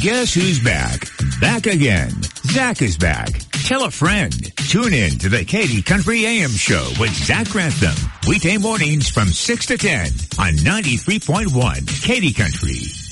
Guess who's back? Back again. Zach is back. Tell a friend. Tune in to the Katy Country AM Show with Zach Grantham. Weekday mornings from 6 to 10 on 93.1 Katy Country.